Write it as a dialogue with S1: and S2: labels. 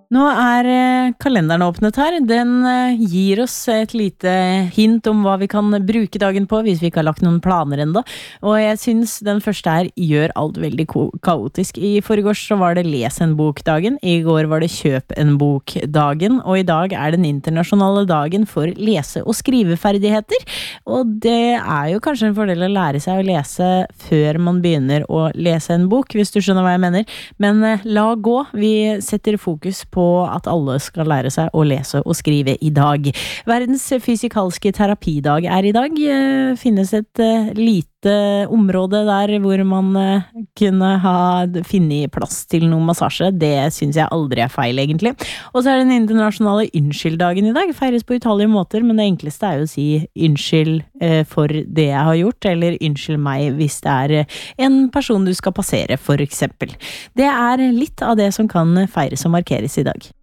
S1: Nå kalenderen åpnet her. Den gir oss et lite hint om hva vi kan bruke dagen på hvis vi ikke har lagt noen planer enda. Og jeg synes den første her gjør alt veldig kaotisk. I forgårs så var det les en bok-dagen, i går var det kjøp en bok-dagen, og i dag den internasjonale dagen for lese- og skriveferdigheter. Og det jo kanskje en fordel å lære seg å lese før man begynner å lese en bok, hvis du skjønner hva jeg mener. Men la gå, vi setter fokus på at alle skal lære seg å lese og skrive i dag. Verdens fysikalske terapidag i dag. Finnes et lite område der hvor man kunne finne plass til noen massasje. Det synes jeg aldri feil, egentlig. Og så den internasjonale unnskylddagen i dag. Feires på utallige måter, men det enkleste jo å si unnskyld for det jeg har gjort, eller unnskyld meg hvis det en person du skal passere, for eksempel. Det litt av det som kan feires og markeres i dag.